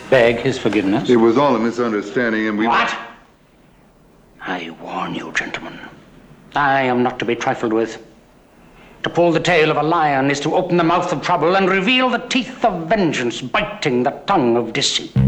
beg his forgiveness? It was all a misunderstanding, and we... What? I warn you, gentlemen. I am not to be trifled with. To pull the tail of a lion is to open the mouth of trouble and reveal the teeth of vengeance, biting the tongue of deceit.